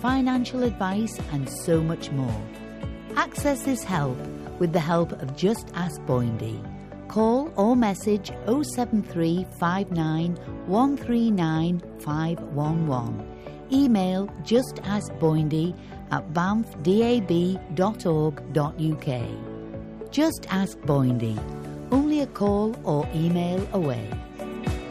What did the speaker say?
financial advice and so much more. Access this help with the help of Just Ask Boindy. Call or message 07359 139 511. Email justaskboindy@banffdab.org.uk. Just Ask Boindy. Only a call or email away.